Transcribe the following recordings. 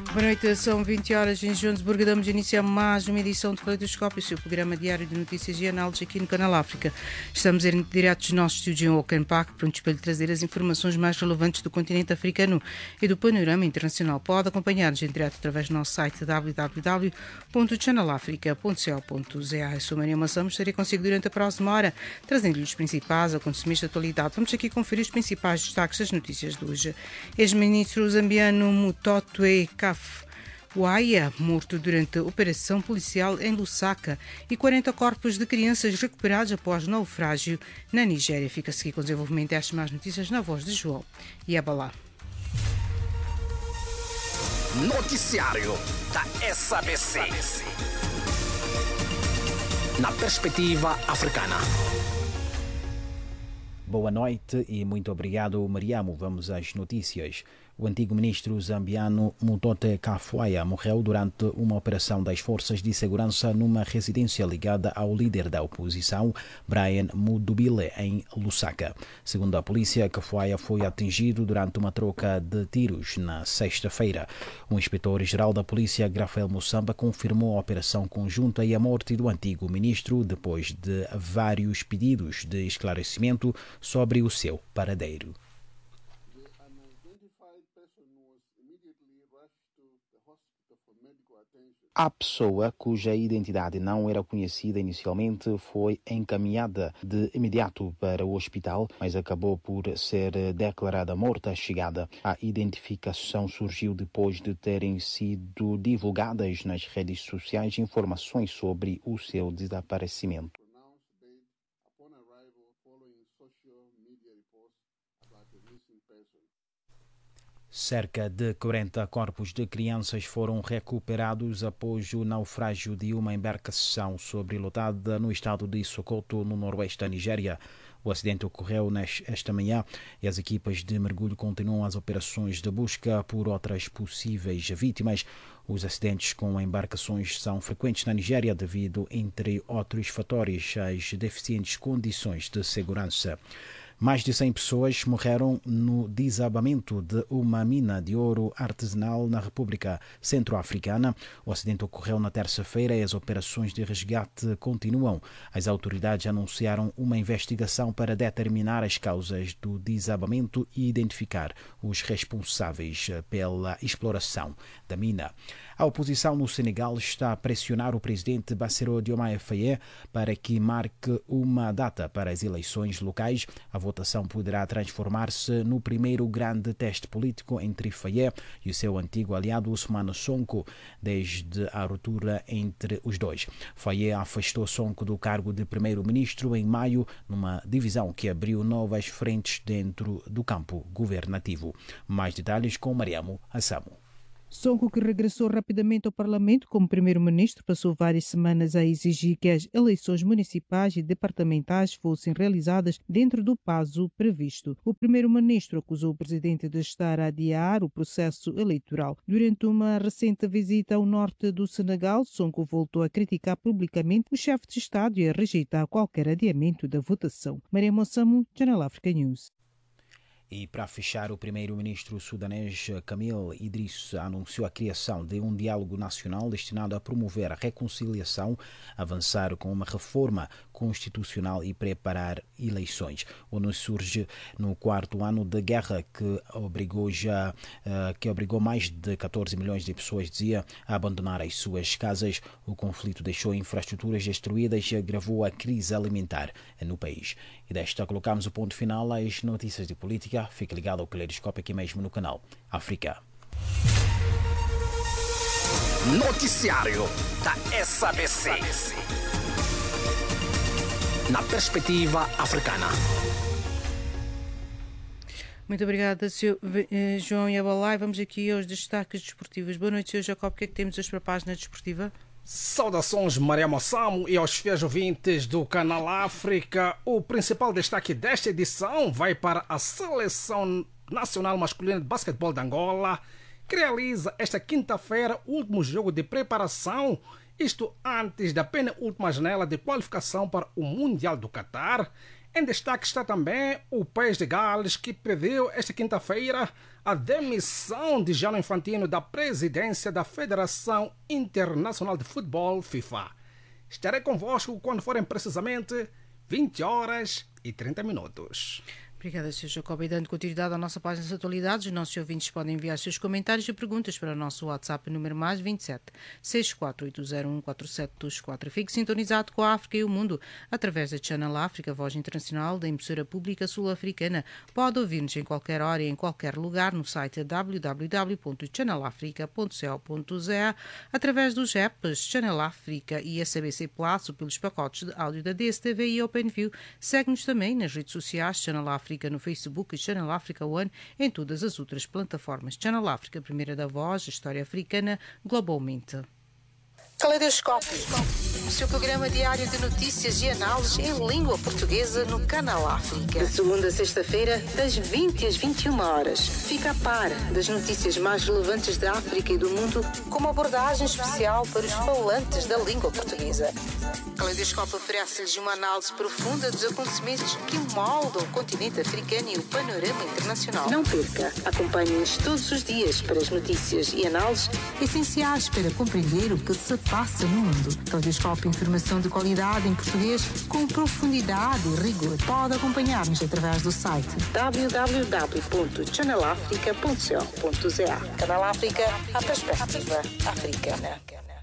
Boa noite, são 20 horas em Joanesburgo. Damos início a mais uma edição de Caleidoscópio, o seu programa diário de notícias e análises aqui no Canal África. Estamos em direto dos nossos estúdios em Auckland Park, prontos para lhe trazer as informações mais relevantes do continente africano e do panorama internacional. Pode acompanhar-nos em direto através do nosso site www.channelafrica.co.za. Eu sou Maria Massamos, estarei consigo durante a próxima hora, trazendo-lhe os principais acontecimentos da atualidade. Vamos aqui conferir os principais destaques das notícias de hoje. Ex-ministro zambiano Mutotwe Kafwaya, morto durante a operação policial em Lusaka, e 40 corpos de crianças recuperados após naufrágio na Nigéria. Fica-se aqui com o desenvolvimento destas mais notícias na voz de João Yabalá. Noticiário da SABC. Na perspectiva africana. Boa noite e muito obrigado, Mariamo. Vamos às notícias. O antigo ministro zambiano Mutotwe Kafwaya morreu durante uma operação das forças de segurança numa residência ligada ao líder da oposição, Brian Mudubile, em Lusaka. Segundo a polícia, Kafwaya foi atingido durante uma troca de tiros na sexta-feira. O inspetor-geral da polícia, Rafael Mussamba, confirmou a operação conjunta e a morte do antigo ministro depois de vários pedidos de esclarecimento sobre o seu paradeiro. A pessoa cuja identidade não era conhecida inicialmente foi encaminhada de imediato para o hospital, mas acabou por ser declarada morta à chegada. A identificação surgiu depois de terem sido divulgadas nas redes sociais informações sobre o seu desaparecimento. Cerca de 40 corpos de crianças foram recuperados após o naufrágio de uma embarcação sobrelotada no estado de Sokoto, no noroeste da Nigéria. O acidente ocorreu esta manhã e as equipas de mergulho continuam as operações de busca por outras possíveis vítimas. Os acidentes com embarcações são frequentes na Nigéria devido, entre outros fatores, às deficientes condições de segurança. Mais de 100 pessoas morreram no desabamento de uma mina de ouro artesanal na República Centro-Africana. O acidente ocorreu na terça-feira e as operações de resgate continuam. As autoridades anunciaram uma investigação para determinar as causas do desabamento e identificar os responsáveis pela exploração da mina. A oposição no Senegal está a pressionar o presidente Bassirou Diomaye Faye para que marque uma data para as eleições locais. A votação poderá transformar-se no primeiro grande teste político entre Faye e o seu antigo aliado Ousmane Sonko desde a ruptura entre os dois. Faye afastou Sonko do cargo de primeiro-ministro em maio, numa divisão que abriu novas frentes dentro do campo governativo. Mais detalhes com Mariamo Assamo. Sonko, que regressou rapidamente ao Parlamento como primeiro-ministro, passou várias semanas a exigir que as eleições municipais e departamentais fossem realizadas dentro do prazo previsto. O primeiro-ministro acusou o presidente de estar a adiar o processo eleitoral. Durante uma recente visita ao norte do Senegal, Sonko voltou a criticar publicamente o chefe de Estado e a rejeitar qualquer adiamento da votação. Maria Mossamo, Channel Africa News. E para fechar, o primeiro-ministro sudanês Camille Idriss anunciou a criação de um diálogo nacional destinado a promover a reconciliação, avançar com uma reforma constitucional e preparar eleições. O anúncio surge no quarto ano de guerra que obrigou mais de 14 milhões de pessoas, dizia, a abandonar as suas casas. O conflito deixou infraestruturas destruídas e agravou a crise alimentar no país. E desta colocamos o ponto final às notícias de política. Fique ligado ao Caleidoscópio aqui mesmo no canal África. Noticiário da SABC. Na perspectiva africana. Muito obrigada, Sr. João Yabalá. Vamos aqui aos destaques desportivos. Boa noite, Sr. Jacob. O que é que temos hoje para a página desportiva? Saudações, Maria Mossamo, e aos fiéis ouvintes do Canal África. O principal destaque desta edição vai para a Seleção Nacional Masculina de Basquetebol de Angola, que realiza esta quinta-feira o último jogo de preparação, isto antes da penúltima janela de qualificação para o Mundial do Catar. Em destaque está também o País de Gales, que pediu esta quinta-feira a demissão de Gianni Infantino da presidência da Federação Internacional de Futebol, FIFA. Estarei convosco quando forem precisamente 20h30. Obrigada, Sr. Jacob. E dando continuidade à nossa página de atualidades, os nossos ouvintes podem enviar seus comentários e perguntas para o nosso WhatsApp número mais 27 648014724. Fique sintonizado com a África e o mundo através da Channel África, voz internacional da emissora pública sul-africana. Pode ouvir-nos em qualquer hora e em qualquer lugar no site www.channelafrica.co.za, através dos apps Channel África e SABC Plus ou pelos pacotes de áudio da DSTV e OpenView. Segue-nos também nas redes sociais Channel África no Facebook e Channel Africa One em todas as outras plataformas. Channel África, primeira da voz, a história africana globalmente. Caleidoscópio, o seu programa diário de notícias e análises em língua portuguesa no Canal África. De segunda a sexta-feira, das 20 às 21 horas. Fica a par das notícias mais relevantes da África e do mundo, com uma abordagem especial para os falantes da língua portuguesa. Caleidoscópio oferece-lhes uma análise profunda dos acontecimentos que moldam o continente africano e o panorama internacional. Não perca, acompanhe-nos todos os dias para as notícias e análises essenciais para compreender o que se passa no mundo. Caleidoscópio, informação de qualidade em português com profundidade e rigor. Pode acompanhar-nos através do site www.channelafrica.co.za. Canal África, a perspectiva africana.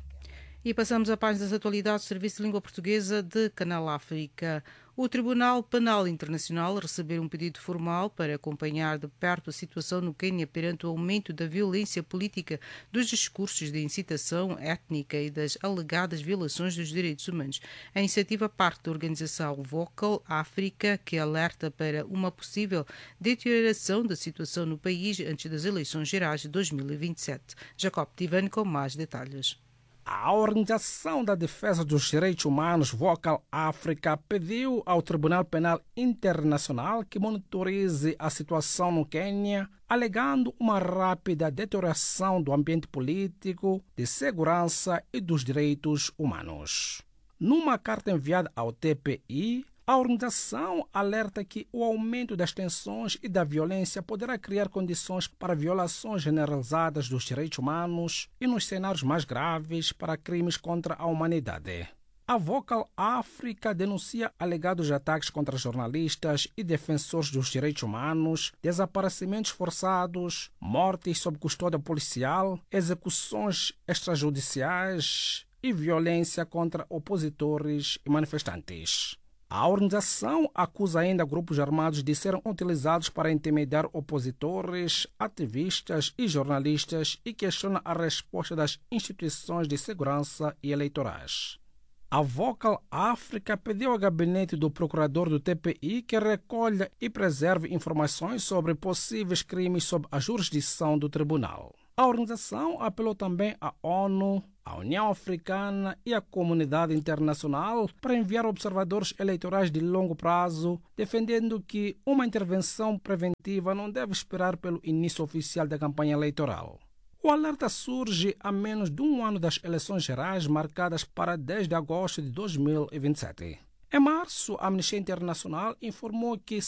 E passamos à página das atualidades do Serviço de Língua Portuguesa de Canal África. O Tribunal Penal Internacional recebeu um pedido formal para acompanhar de perto a situação no Quênia perante o aumento da violência política, dos discursos de incitação étnica e das alegadas violações dos direitos humanos. A iniciativa parte da organização Vocal África, que alerta para uma possível deterioração da situação no país antes das eleições gerais de 2027. Jacob Tivani com mais detalhes. A Organização da Defesa dos Direitos Humanos, Vocal África, pediu ao Tribunal Penal Internacional que monitorize a situação no Quênia, alegando uma rápida deterioração do ambiente político, de segurança e dos direitos humanos. Numa carta enviada ao TPI, a organização alerta que o aumento das tensões e da violência poderá criar condições para violações generalizadas dos direitos humanos e, nos cenários mais graves, para crimes contra a humanidade. A Vocal África denuncia alegados ataques contra jornalistas e defensores dos direitos humanos, desaparecimentos forçados, mortes sob custódia policial, execuções extrajudiciais e violência contra opositores e manifestantes. A organização acusa ainda grupos armados de serem utilizados para intimidar opositores, ativistas e jornalistas e questiona a resposta das instituições de segurança e eleitorais. A Vocal África pediu ao gabinete do procurador do TPI que recolha e preserve informações sobre possíveis crimes sob a jurisdição do tribunal. A organização apelou também à ONU, à União Africana e à comunidade internacional para enviar observadores eleitorais de longo prazo, defendendo que uma intervenção preventiva não deve esperar pelo início oficial da campanha eleitoral. O alerta surge a menos de um ano das eleições gerais marcadas para 10 de agosto de 2027. Em março, a Amnistia Internacional informou que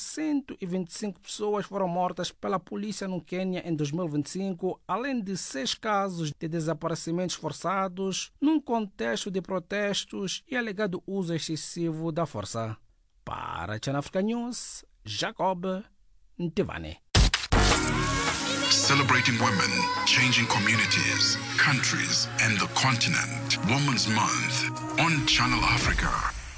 125 pessoas foram mortas pela polícia no Quênia em 2025, além de 6 casos de desaparecimentos forçados, num contexto de protestos e alegado uso excessivo da força. Para a Channel Africa News, Jacob Ntivani. Celebrating women, changing communities, countries, and the continent. Women's Month on Channel Africa.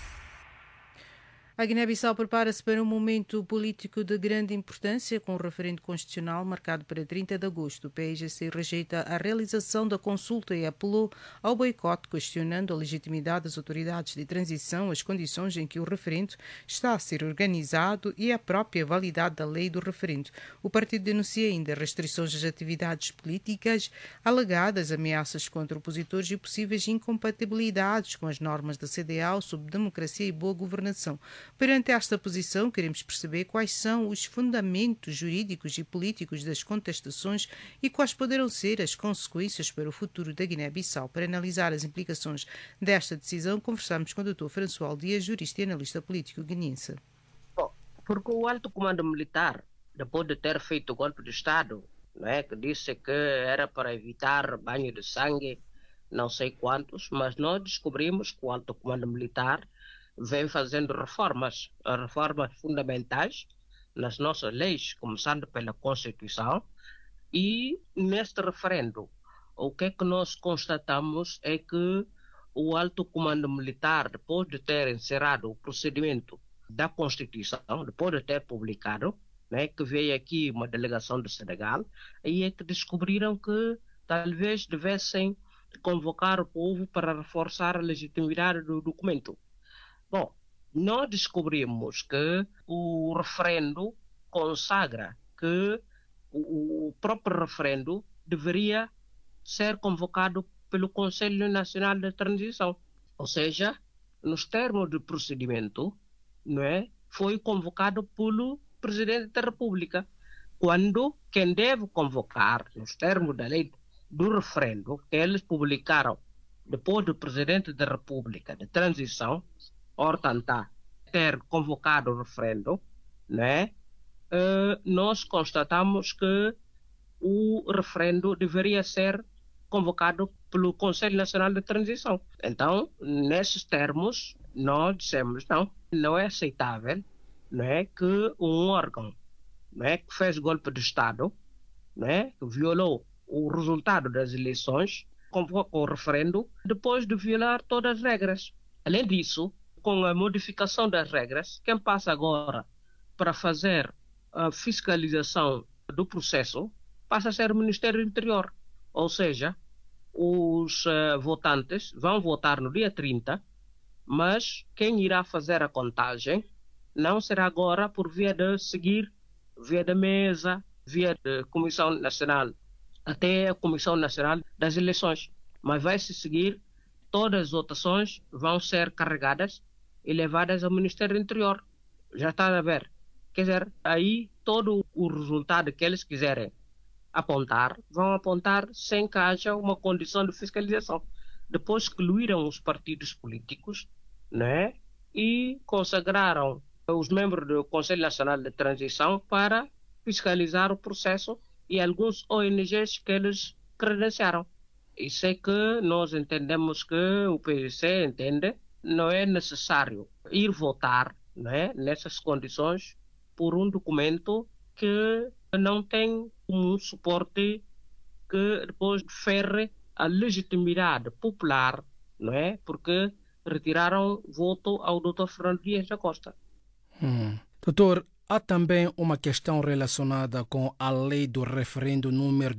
A Guiné-Bissau prepara-se para um momento político de grande importância com o referendo constitucional marcado para 30 de agosto. O PAIGC rejeita a realização da consulta e apelou ao boicote, questionando a legitimidade das autoridades de transição, as condições em que o referendo está a ser organizado e a própria validade da lei do referendo. O partido denuncia ainda restrições às atividades políticas, alegadas ameaças contra opositores e possíveis incompatibilidades com as normas da CEDEAO sobre democracia e boa governação. Perante esta posição, queremos perceber quais são os fundamentos jurídicos e políticos das contestações e quais poderão ser as consequências para o futuro da Guiné-Bissau. Para analisar as implicações desta decisão, conversamos com o Dr. François Dias, jurista e analista político guineense. Bom, Porque o alto comando militar, depois de ter feito o golpe de Estado, não é, que disse que era para evitar banho de sangue, não sei quantos, mas nós descobrimos que o alto comando militar vem fazendo reformas fundamentais nas nossas leis, começando pela Constituição, e neste referendo, o que é que nós constatamos é que o alto comando militar, depois de ter encerrado o procedimento da Constituição, depois de ter publicado, né, que veio aqui uma delegação do Senegal, aí é que descobriram que talvez devessem convocar o povo para reforçar a legitimidade do documento. Bom, nós descobrimos que o referendo consagra que o próprio referendo deveria ser convocado pelo Conselho Nacional de Transição. Ou seja, nos termos do procedimento, não é, foi convocado pelo Presidente da República, quando quem deve convocar, nos termos da lei do referendo, que eles publicaram depois do Presidente da República de Transição, portanto, ter convocado o referendo, né, nós constatamos que o referendo deveria ser convocado pelo Conselho Nacional de Transição. Então, nesses termos, nós dissemos, não é aceitável, não é, que um órgão, não é, que fez golpe de Estado, não é, que violou o resultado das eleições, convocou o referendo depois de violar todas as regras. Além disso, com a modificação das regras, quem passa agora para fazer a fiscalização do processo passa a ser o Ministério do Interior. Ou seja, os votantes vão votar no dia 30, mas quem irá fazer a contagem não será agora por via de seguir, via da mesa, via da Comissão Nacional, até a Comissão Nacional das Eleições. Mas vai-se seguir, todas as votações vão ser carregadas e levadas ao Ministério do Interior. Já está a ver. Quer dizer, aí todo o resultado que eles quiserem apontar, vão apontar sem que haja uma condição de fiscalização. Depois excluíram os partidos políticos, né, e consagraram os membros do Conselho Nacional de Transição para fiscalizar o processo e alguns ONGs que eles credenciaram. Isso é que nós entendemos que o PSC entende, não é necessário ir votar, né, nessas condições por um documento que não tem um suporte que depois ferre a legitimidade popular, não é? Porque retiraram voto ao Dr. Fernando Dias da Costa. Doutor, há também uma questão relacionada com a lei do referendo número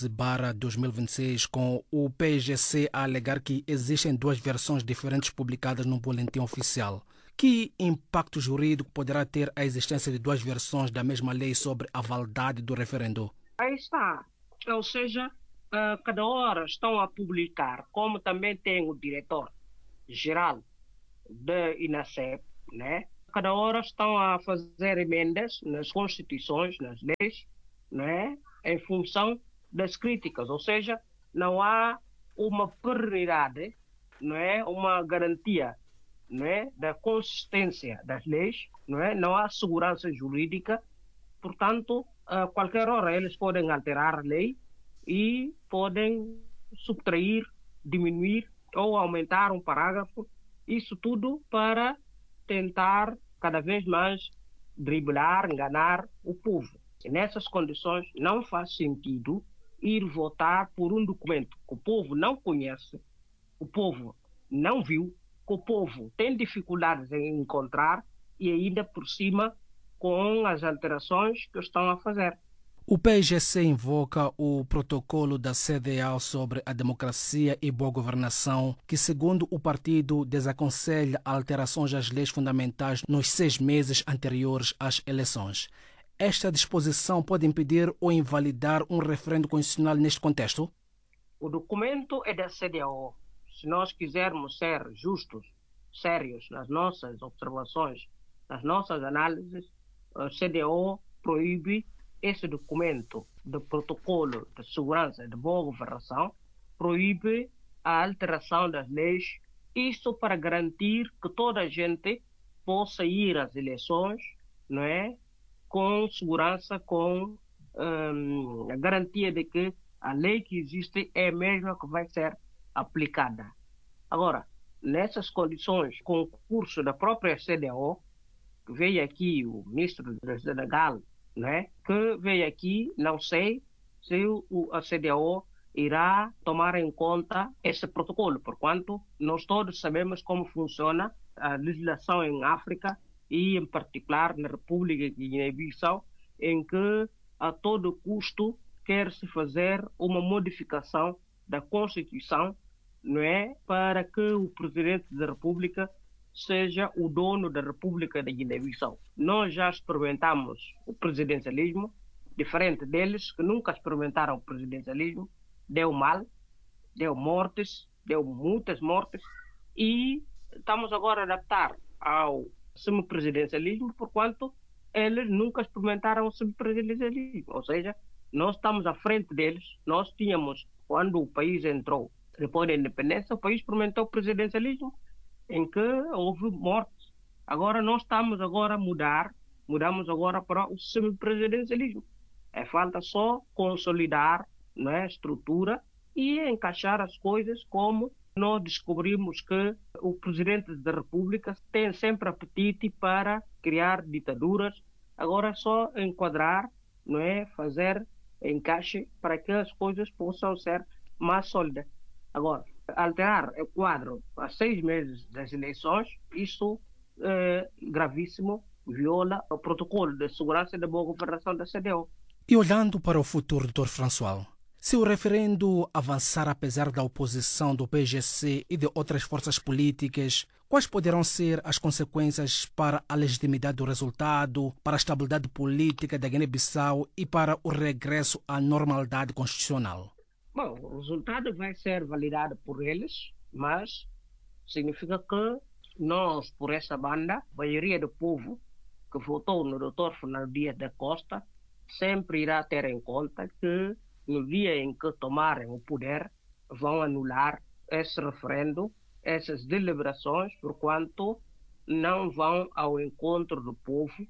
12/2026, com o PGC a alegar que existem duas versões diferentes publicadas no boletim oficial. Que impacto jurídico poderá ter a existência de duas versões da mesma lei sobre a validade do referendo? Aí está. Ou seja, cada hora estão a publicar, como também tem o diretor-geral da INASEP, né? Cada hora estão a fazer emendas nas constituições, nas leis, né, em função das críticas. Ou seja, não há uma perenidade, não é, uma garantia, não é, da consistência das leis, não é, não há segurança jurídica. Portanto, a qualquer hora eles podem alterar a lei e podem subtrair, diminuir ou aumentar um parágrafo. Isso tudo para tentar cada vez mais driblar, enganar o povo. E nessas condições não faz sentido ir votar por um documento que o povo não conhece, o povo não viu, que o povo tem dificuldades em encontrar e ainda por cima com as alterações que estão a fazer. O PGC invoca o protocolo da CEDEAO sobre a democracia e boa governação, que, segundo o partido, desaconselha alterações às leis fundamentais nos 6 meses anteriores às eleições. Esta disposição pode impedir ou invalidar um referendo constitucional neste contexto? O documento é da CEDEAO. Se nós quisermos ser justos, sérios nas nossas observações, nas nossas análises, a CEDEAO proíbe esse documento do protocolo de segurança e de boa governação, proíbe a alteração das leis, isso para garantir que toda a gente possa ir às eleições não é? Com segurança, com a garantia de que a lei que existe é a mesma que vai ser aplicada. Agora, nessas condições, com o curso da própria CDAO, que veio aqui o ministro do Senegal, né, que veio aqui, não sei se a CDAO irá tomar em conta esse protocolo, porquanto nós todos sabemos como funciona a legislação em África e, em particular, na República de Guiné-Bissau, em que a todo custo quer-se fazer uma modificação da Constituição, não é, para que o Presidente da República seja o dono da República da Guiné-Bissau. Nós já experimentamos o presidencialismo, diferente deles, que nunca experimentaram o presidencialismo, deu mal, deu mortes, deu muitas mortes, e estamos agora a adaptar ao semipresidencialismo, porquanto eles nunca experimentaram o semipresidencialismo, ou seja, nós estamos à frente deles. Nós tínhamos, quando o país entrou, depois da independência, o país experimentou o presidencialismo, em que houve mortes. Agora nós estamos agora a mudamos agora para o semipresidencialismo. Falta só consolidar, não é, a estrutura e encaixar as coisas como nós descobrimos que o Presidente da República tem sempre apetite para criar ditaduras. Agora é só enquadrar, não é, fazer encaixe para que as coisas possam ser mais sólidas. Agora, alterar o quadro a 6 meses das eleições, isso é gravíssimo, viola o protocolo de segurança e de boa governação da CDAO. E olhando para o futuro, Dr. François, se o referendo avançar apesar da oposição do PGC e de outras forças políticas, quais poderão ser as consequências para a legitimidade do resultado, para a estabilidade política da Guiné-Bissau e para o regresso à normalidade constitucional? Bom, o resultado vai ser validado por eles, mas significa que nós, por essa banda, a maioria do povo que votou no Dr. Fernando Dias da Costa, sempre irá ter em conta que no dia em que tomarem o poder, vão anular esse referendo, essas deliberações, porquanto não vão ao encontro do povo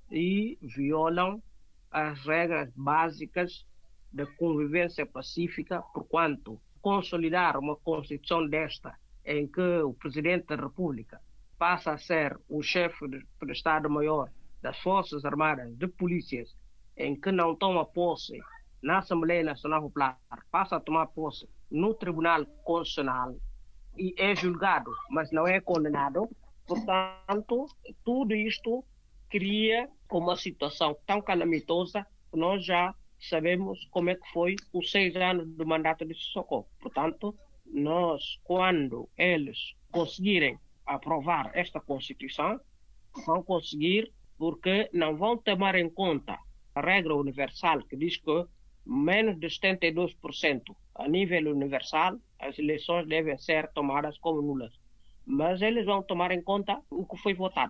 e violam as regras básicas da convivência pacífica, porquanto consolidar uma Constituição desta, em que o Presidente da República passa a ser o chefe do Estado-Maior das Forças Armadas, de polícias, em que não toma posse na Assembleia Nacional Popular, passa a tomar posse no Tribunal Constitucional e é julgado, mas não é condenado. Portanto, tudo isto cria uma situação tão calamitosa que nós já sabemos como é que foi os 6 anos do mandato de Sissoko. Portanto, nós, quando eles conseguirem aprovar esta Constituição, vão conseguir, porque não vão tomar em conta a regra universal que diz que menos de 72% a nível universal, as eleições devem ser tomadas como nulas. Mas eles vão tomar em conta o que foi votado.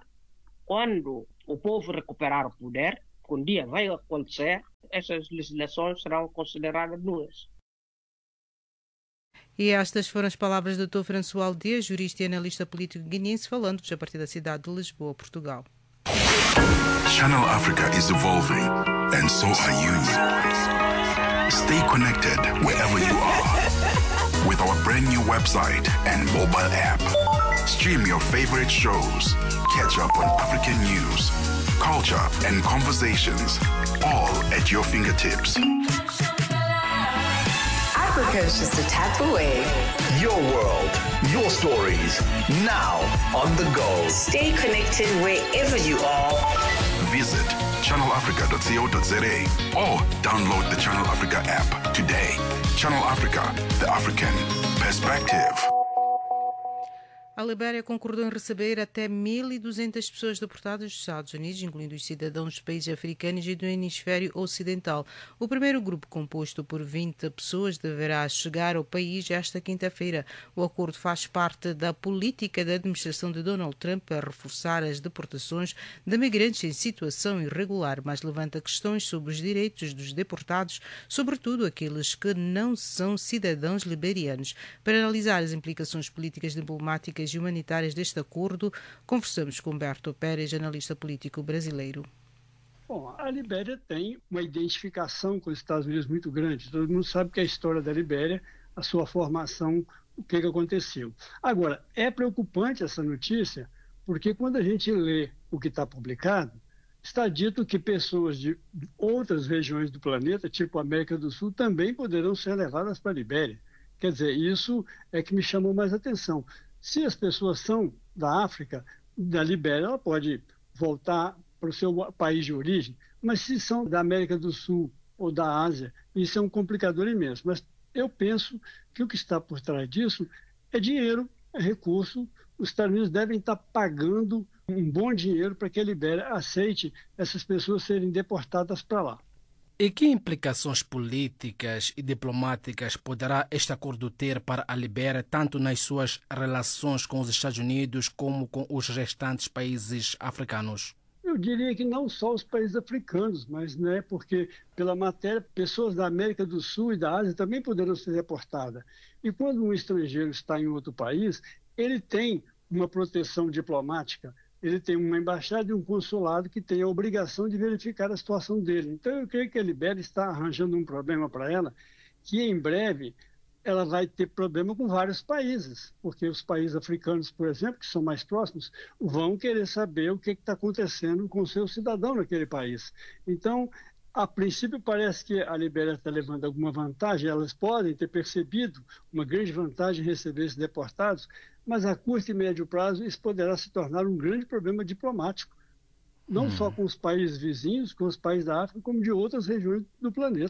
Quando o povo recuperar o poder, que um dia vai acontecer, essas legislações serão consideradas nulas. E estas foram as palavras do Dr. François Dias, jurista e analista político guineense, falando a partir da cidade de Lisboa, Portugal. Channel Africa is evolving, and so are you. Stay connected wherever you are with our brand new website and mobile app. Stream your favorite shows, catch up on African news, culture, and conversations, all at your fingertips. Africa is just a tap away. Your world, your stories, now on the go. Stay connected wherever you are. Visit channelafrica.co.za or download the Channel Africa app today. Channel Africa, the African perspective. A Libéria concordou em receber até 1.200 pessoas deportadas dos Estados Unidos, incluindo os cidadãos dos países africanos e do hemisfério ocidental. O primeiro grupo, composto por 20 pessoas, deverá chegar ao país esta quinta-feira. O acordo faz parte da política da administração de Donald Trump para reforçar as deportações de migrantes em situação irregular, mas levanta questões sobre os direitos dos deportados, sobretudo aqueles que não são cidadãos liberianos. Para analisar as implicações políticas e diplomáticas políticas e humanitárias deste acordo. Conversamos com Humberto Pérez, analista político brasileiro. Bom, a Libéria tem uma identificação com os Estados Unidos muito grande. Todo mundo sabe que a história da Libéria, a sua formação, o que aconteceu. Agora, é preocupante essa notícia, porque quando a gente lê o que está publicado, está dito que pessoas de outras regiões do planeta, tipo América do Sul, também poderão ser levadas para a Libéria. Quer dizer, isso é que me chamou mais atenção. Se as pessoas são da África, da Libéria, ela pode voltar para o seu país de origem, mas se são da América do Sul ou da Ásia, isso é um complicador imenso. Mas eu penso que o que está por trás disso é dinheiro, é recurso. Os Estados Unidos devem estar pagando um bom dinheiro para que a Libéria aceite essas pessoas serem deportadas para lá. E que implicações políticas e diplomáticas poderá este acordo ter para a Libéria, tanto nas suas relações com os Estados Unidos como com os restantes países africanos? Eu diria que não só os países africanos, mas porque, pela matéria, pessoas da América do Sul e da Ásia também poderão ser deportadas. E quando um estrangeiro está em outro país, ele tem uma proteção diplomática, ele tem uma embaixada e um consulado que tem a obrigação de verificar a situação dele. Então, eu creio que a Libéria está arranjando um problema para ela, que em breve ela vai ter problema com vários países, porque os países africanos, por exemplo, que são mais próximos, vão querer saber o que está acontecendo com o seu cidadão naquele país. Então, a princípio, parece que a Libéria está levando alguma vantagem, elas podem ter percebido uma grande vantagem em receber esses deportados, mas a curto e médio prazo isso poderá se tornar um grande problema diplomático, não só com os países vizinhos, com os países da África, como de outras regiões do planeta.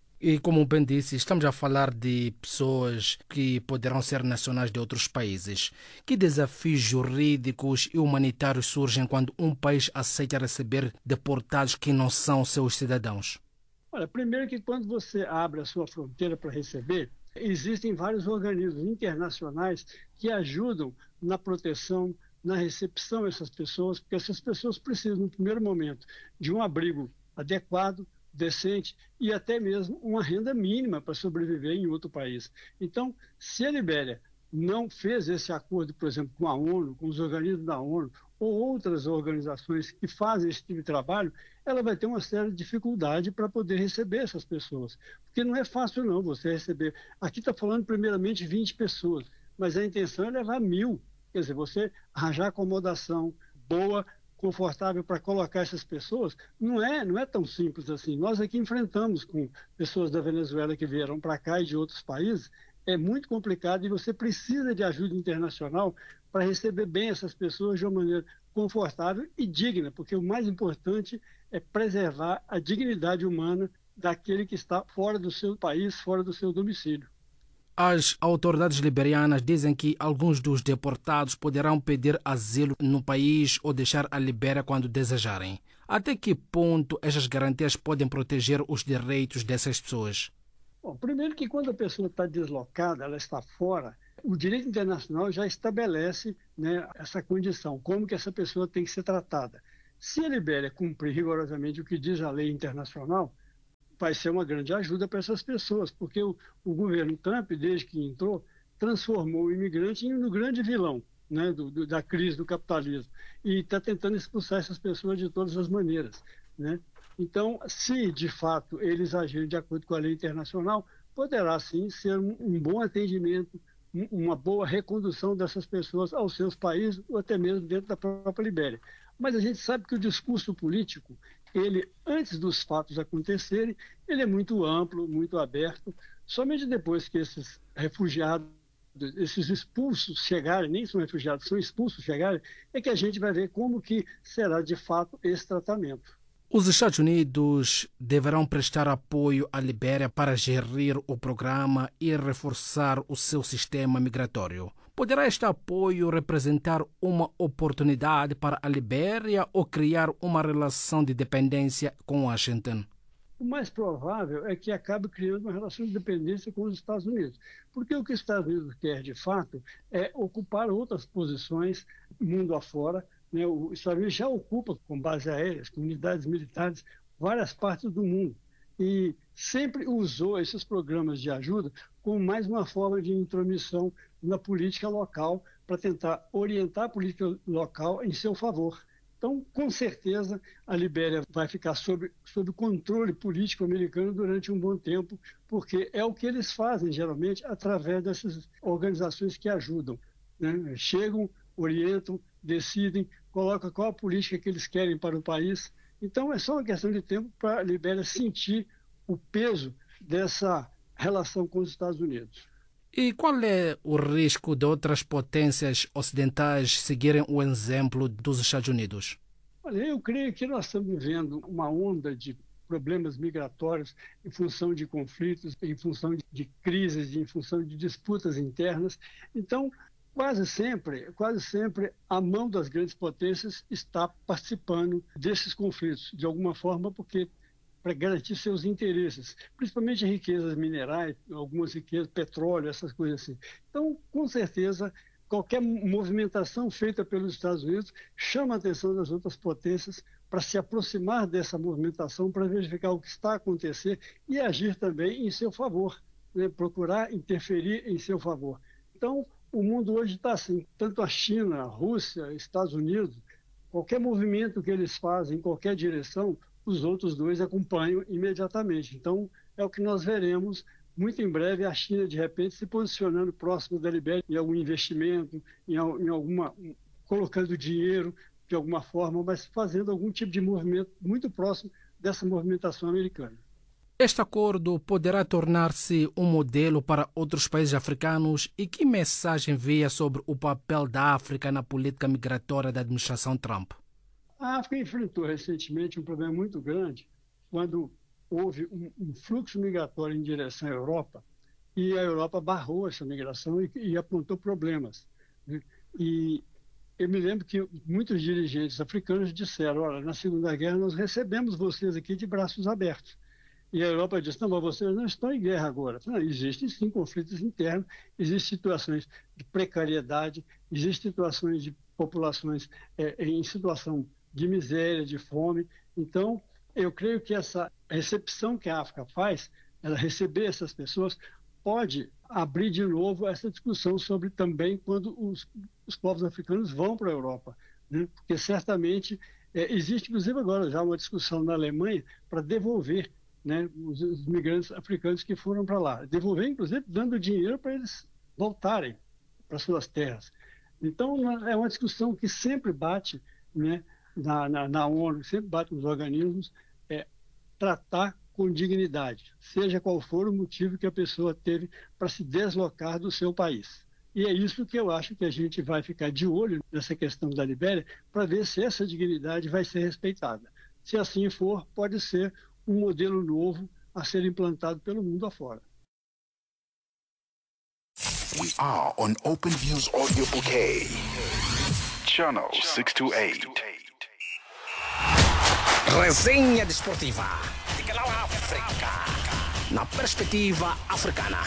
E como bem disse, estamos a falar de pessoas que poderão ser nacionais de outros países. Que desafios jurídicos e humanitários surgem quando um país aceita receber deportados que não são seus cidadãos? Olha, primeiro que quando você abre a sua fronteira para receber, existem vários organismos internacionais que ajudam na proteção, na recepção dessas pessoas, porque essas pessoas precisam, no primeiro momento, de um abrigo adequado, decente e até mesmo uma renda mínima para sobreviver em outro país. Então, se a Libéria não fez esse acordo, por exemplo, com a ONU, com os organismos da ONU ou outras organizações que fazem esse tipo de trabalho, ela vai ter uma séria dificuldade para poder receber essas pessoas. Porque não é fácil não você receber. Aqui está falando primeiramente 20 pessoas, mas a intenção é levar 1.000. Quer dizer, você arranjar acomodação boa, confortável para colocar essas pessoas, não é tão simples assim. Nós aqui enfrentamos com pessoas da Venezuela que vieram para cá e de outros países, é muito complicado e você precisa de ajuda internacional para receber bem essas pessoas de uma maneira confortável e digna, porque o mais importante é preservar a dignidade humana daquele que está fora do seu país, fora do seu domicílio. As autoridades liberianas dizem que alguns dos deportados poderão pedir asilo no país ou deixar a Libéria quando desejarem. Até que ponto essas garantias podem proteger os direitos dessas pessoas? Bom, primeiro que quando a pessoa está deslocada, ela está fora, o direito internacional já estabelece essa condição, como que essa pessoa tem que ser tratada. Se a Libéria cumprir rigorosamente o que diz a lei internacional, vai ser uma grande ajuda para essas pessoas, porque o governo Trump, desde que entrou, transformou o imigrante no grande vilão da crise do capitalismo e está tentando expulsar essas pessoas de todas as maneiras. Então, se de fato eles agirem de acordo com a lei internacional, poderá sim ser um bom atendimento, uma boa recondução dessas pessoas aos seus países ou até mesmo dentro da própria Libéria. Mas a gente sabe que o discurso político, ele, antes dos fatos acontecerem, ele é muito amplo, muito aberto. Somente depois que esses refugiados, esses expulsos chegarem, nem são refugiados, são expulsos chegarem, é que a gente vai ver como que será de fato esse tratamento. Os Estados Unidos deverão prestar apoio à Libéria para gerir o programa e reforçar o seu sistema migratório. Poderá este apoio representar uma oportunidade para a Libéria ou criar uma relação de dependência com Washington? O mais provável é que acabe criando uma relação de dependência com os Estados Unidos. Porque o que os Estados Unidos quer, de fato, é ocupar outras posições mundo afora. Os Estados Unidos já ocupa, com bases aéreas, com unidades militares, várias partes do mundo. E sempre usou esses programas de ajuda como mais uma forma de intromissão na política local para tentar orientar a política local em seu favor. Então, com certeza, a Libéria vai ficar sob controle político americano durante um bom tempo, porque é o que eles fazem, geralmente, através dessas organizações que ajudam, né? Chegam, orientam, decidem, colocam qual a política que eles querem para o país. Então, é só uma questão de tempo para a Libéria sentir o peso dessa relação com os Estados Unidos. E qual é o risco de outras potências ocidentais seguirem o exemplo dos Estados Unidos? Olha, eu creio que nós estamos vivendo uma onda de problemas migratórios em função de conflitos, em função de crises, em função de disputas internas. Então, quase sempre a mão das grandes potências está participando desses conflitos, de alguma forma, porque para garantir seus interesses, principalmente riquezas minerais, algumas riquezas, petróleo, essas coisas assim. Então, com certeza, qualquer movimentação feita pelos Estados Unidos chama a atenção das outras potências para se aproximar dessa movimentação, para verificar o que está a acontecer e agir também em seu favor, né? Procurar interferir em seu favor. Então, o mundo hoje está assim, tanto a China, a Rússia, Estados Unidos, qualquer movimento que eles fazem em qualquer direção, os outros dois acompanham imediatamente. Então, é o que nós veremos muito em breve, a China, de repente, se posicionando próximo da Libéria em algum investimento, em alguma, colocando dinheiro de alguma forma, mas fazendo algum tipo de movimento muito próximo dessa movimentação americana. Este acordo poderá tornar-se um modelo para outros países africanos e que mensagem envia sobre o papel da África na política migratória da administração Trump? A África enfrentou recentemente um problema muito grande quando houve um fluxo migratório em direção à Europa e a Europa barrou essa migração e apontou problemas, né? E eu me lembro que muitos dirigentes africanos disseram, olha, na Segunda Guerra nós recebemos vocês aqui de braços abertos. E a Europa disse, não, mas vocês não estão em guerra agora. Não, existem sim conflitos internos, existem situações de precariedade, existem situações de populações em situação de miséria, de fome. Então, eu creio que essa recepção que a África faz, ela receber essas pessoas, pode abrir de novo essa discussão sobre também quando os povos africanos vão para a Europa, né? Porque certamente existe, inclusive agora já uma discussão na Alemanha para devolver, né, os migrantes africanos que foram para lá. Devolver, inclusive, dando dinheiro para eles voltarem para suas terras. Então, é uma discussão que sempre bate, né, na ONU, sempre bate nos organismos, tratar com dignidade, seja qual for o motivo que a pessoa teve para se deslocar do seu país. E é isso que eu acho que a gente vai ficar de olho nessa questão da Libéria, para ver se essa dignidade vai ser respeitada. Se assim for, pode ser um modelo novo a ser implantado pelo mundo afora. We are on Open Views Audio Bouquet. Channel 628. Resenha desportiva de Canal África, na perspectiva africana.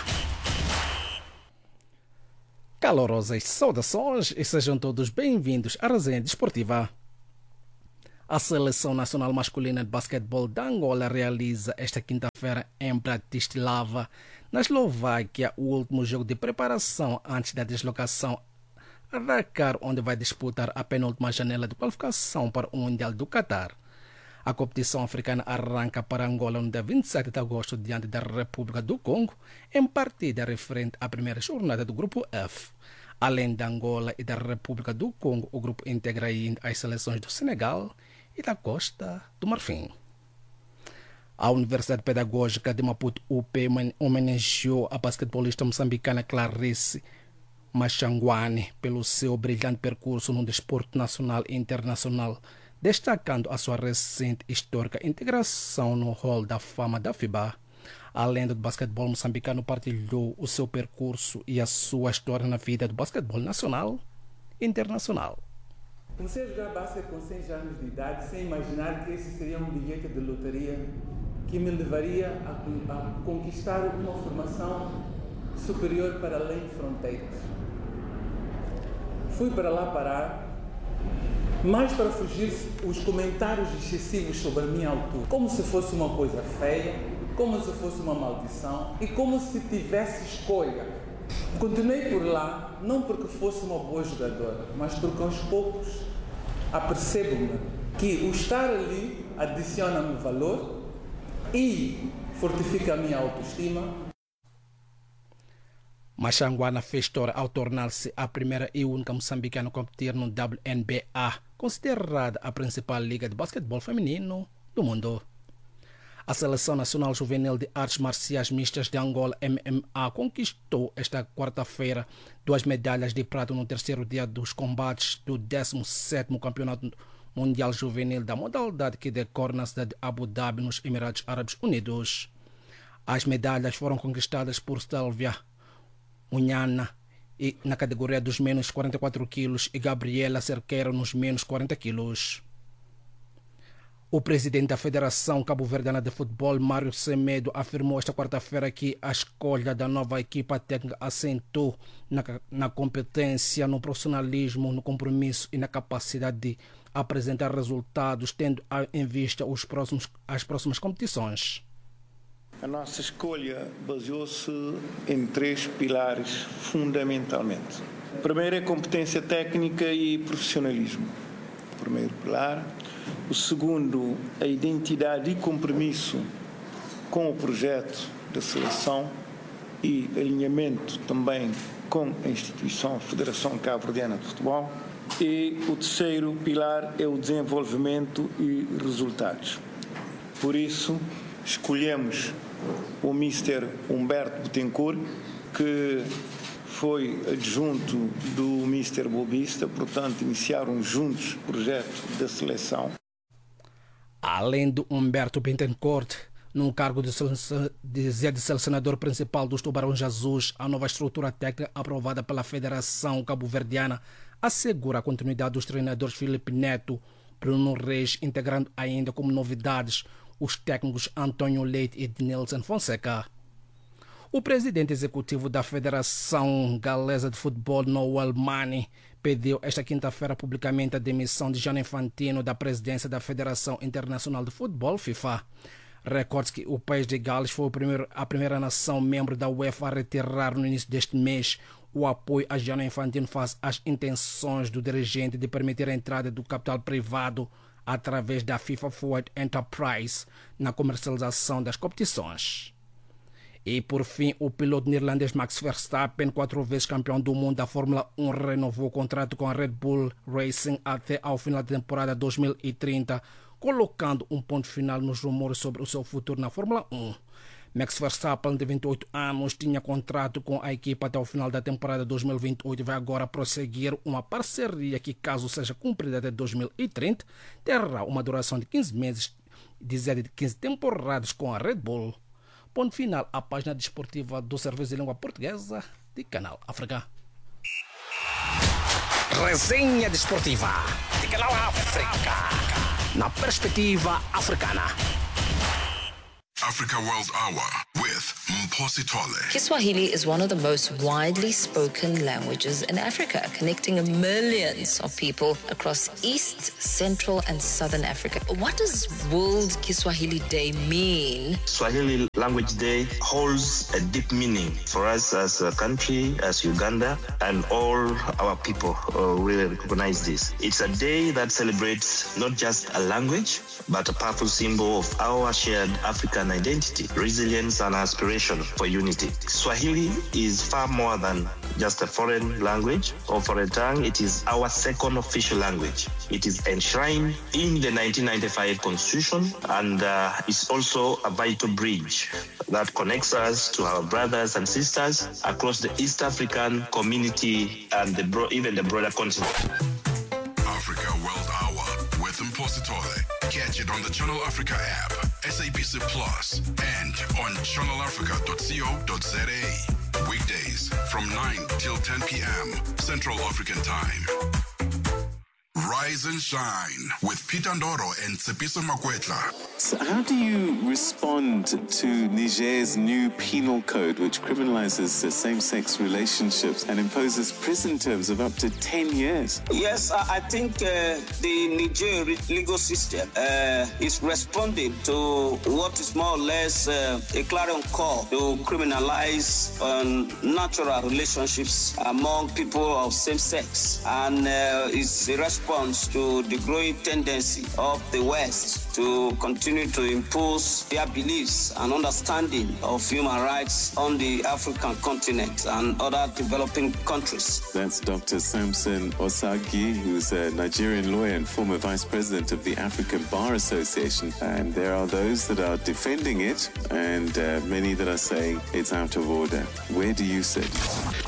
Calorosas saudações e sejam todos bem-vindos à resenha desportiva. A Seleção Nacional Masculina de Basquetebol de Angola realiza esta quinta-feira em Bratislava, na Eslováquia, o último jogo de preparação antes da deslocação a Dakar, onde vai disputar a penúltima janela de qualificação para o Mundial do Qatar. A competição africana arranca para Angola no dia 27 de agosto diante da República do Congo, em partida referente à primeira jornada do Grupo F. Além de Angola e da República do Congo, o grupo integra ainda as seleções do Senegal e da Costa do Marfim. A Universidade Pedagógica de Maputo, UP, homenageou a basquetebolista moçambicana Clarice Machanguane pelo seu brilhante percurso no desporto nacional e internacional, destacando a sua recente histórica integração no hall da fama da FIBA. A lenda do basquetebol moçambicano partilhou o seu percurso e a sua história na vida do basquetebol nacional e internacional. Comecei a jogar basquete com 6 anos de idade, sem imaginar que esse seria um bilhete de loteria que me levaria a conquistar uma formação superior para além de fronteiras. Fui para lá parar, mais para fugir os comentários excessivos sobre a minha altura, como se fosse uma coisa feia, como se fosse uma maldição e como se tivesse escolha. Continuei por lá, não porque fosse uma boa jogadora, mas porque aos poucos apercebo-me que o estar ali adiciona-me valor e fortifica a minha autoestima. Machanguana fez história ao tornar-se a primeira e única moçambicana a competir no WNBA, considerada a principal liga de basquetebol feminino do mundo. A Seleção Nacional Juvenil de Artes Marciais Mistas de Angola, MMA, conquistou esta quarta-feira 2 medalhas de prata no terceiro dia dos combates do 17º Campeonato Mundial Juvenil da modalidade que decorre na cidade de Abu Dhabi, nos Emirados Árabes Unidos. As medalhas foram conquistadas por Sylvia Unhana na categoria dos menos 44 quilos e Gabriela Cerqueira nos menos 40 quilos. O presidente da Federação Cabo-Verdiana de Futebol, Mário Semedo, afirmou esta quarta-feira que a escolha da nova equipa técnica assentou na competência, no profissionalismo, no compromisso e na capacidade de apresentar resultados, tendo em vista as próximas competições. A nossa escolha baseou-se em 3 pilares, fundamentalmente. O primeiro é competência técnica e profissionalismo. O primeiro pilar. O segundo, a identidade e compromisso com o projeto da seleção e alinhamento também com a instituição, a Federação Cabo-Verdiana de Futebol. E o terceiro pilar é o desenvolvimento e resultados. Por isso, escolhemos o Mr. Humberto Betancourt, que foi adjunto do Mr. Bobista, portanto, iniciaram juntos o projeto da seleção. Além de Humberto Betancourt, no cargo de selecionador principal dos Tubarões Azuis, a nova estrutura técnica aprovada pela Federação Cabo-Verdiana assegura a continuidade dos treinadores Filipe Neto, Bruno Reis, integrando ainda como novidades os técnicos Antônio Leite e Dinelson Fonseca. O presidente executivo da Federação Galesa de Futebol, Noel Mani, pediu esta quinta-feira publicamente a demissão de Gianni Infantino da presidência da Federação Internacional de Futebol, FIFA. Recorde-se que o país de Gales foi a primeira nação membro da UEFA a retirar no início deste mês o apoio a Gianni Infantino face às intenções do dirigente de permitir a entrada do capital privado através da FIFA Forward Enterprise na comercialização das competições. E, por fim, o piloto neerlandês Max Verstappen, 4 vezes campeão do mundo da Fórmula 1, renovou o contrato com a Red Bull Racing até ao final da temporada 2030, colocando um ponto final nos rumores sobre o seu futuro na Fórmula 1. Max Verstappen, de 28 anos, tinha contrato com a equipa até o final da temporada 2028 e vai agora prosseguir uma parceria que, caso seja cumprida até 2030, terá uma duração de 15 meses, de 15 temporadas com a Red Bull. Ponto final à página desportiva do Serviço de Língua Portuguesa de Canal África. Resenha desportiva de Canal África, na perspectiva africana. Africa World Hour with Mposi Tole. Kiswahili is one of the most widely spoken languages in Africa, connecting millions of people across East, Central, and Southern Africa. What does World Kiswahili Day mean? Swahili Language Day holds a deep meaning for us as a country, as Uganda, and all our people really recognize this. It's a day that celebrates not just a language, but a powerful symbol of our shared African identity, resilience, and aspiration for unity. Swahili is far more than just a foreign language or foreign tongue. It is our second official language. It is enshrined in the 1995 Constitution and is also a vital bridge that connects us to our brothers and sisters across the East African community and even the broader continent. Africa World Hour with Mposi Tole. Catch it on the Channel Africa app, SABC Plus, and on channelafrica.co.za. Weekdays from 9 till 10 p.m. Central African Time. Rise and Shine with Peter Ndoro and Tsepiso Makwetla. So how do you respond to Niger's new penal code, which criminalizes same-sex relationships and imposes prison terms of up to 10 years? Yes, I think the Niger legal system is responding to what is more or less a clarion call to criminalize natural relationships among people of same sex, and it's a response to the growing tendency of the West to continue to impose their beliefs and understanding of human rights on the African continent and other developing countries. That's Dr. Samson Osagi, who's a Nigerian lawyer and former vice president of the African Bar Association. And there are those that are defending it and many that are saying it's out of order. Where do you sit?